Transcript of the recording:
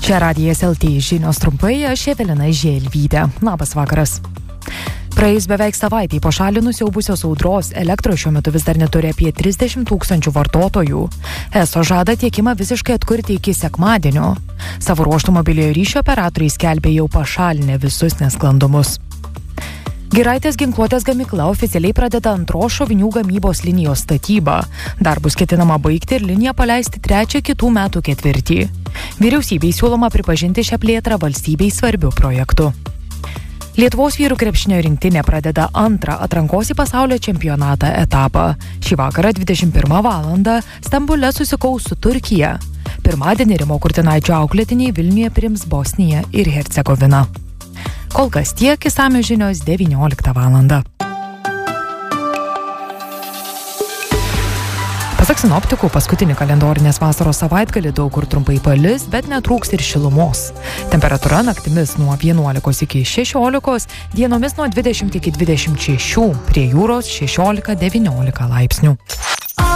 Čia Radijas LT žinios trumpai, aš Evelina Želvytė. Labas vakaras. Praėjus beveik savaitei pašalinus siaubusios audros, elektros šiuo metu vis dar neturi apie 30 000 vartotojų. ESO žada tiekimą visiškai atkurti iki sekmadienio. Savo ruožtų mobiliojo ryšio operatoriai skelbė jau pašalinę visus nesklandumus. Giraitės ginkluotės gamykla oficialiai pradeda antros šovinių gamybos linijos statybą. Darbus ketinama baigti ir liniją paleisti 3 kitų metų ketvirtį. Vyriausybei siūloma pripažinti šią plėtrą valstybei svarbiu projektu. Lietuvos vyrų krepšinio rinktinė pradeda antrą atrankos į pasaulio čempionatą etapą. Šį vakarą 21 valandą Stambule susikaus su Turkija. Pirmadienį Rimo Kurtinaičio auklėtiniai Vilniuje priims Bosniją ir Hercegoviną. Kol kas tiek, išsamios žinios 19 valandą. Pasak sinoptikų, paskutinį kalendorinės vasaros savaitgalį daug kur trumpai palis, bet netrūks ir šilumos. Temperatūra naktimis nuo 11 iki 16, dienomis nuo 20 iki 26, prie jūros 16-19 laipsnių.